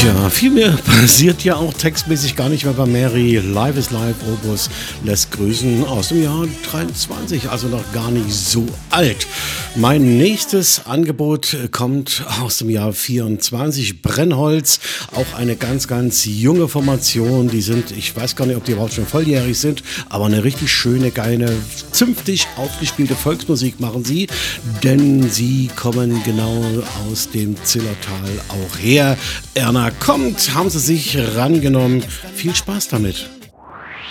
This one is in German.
Ja, viel mehr passiert ja auch textmäßig gar nicht mehr bei Mary. Live is Live, Opus lässt grüßen aus dem Jahr 23, also noch gar nicht so alt. Mein nächstes Angebot kommt aus dem Jahr 24, Brennholz, auch eine ganz, ganz junge Formation. Die sind, ich weiß gar nicht, ob die überhaupt schon volljährig sind, aber eine richtig schöne, geile, zünftig aufgespielte Volksmusik machen sie, denn sie kommen genau aus dem Zillertal auch her. Erna kommt, haben sie sich rangenommen. Viel Spaß damit.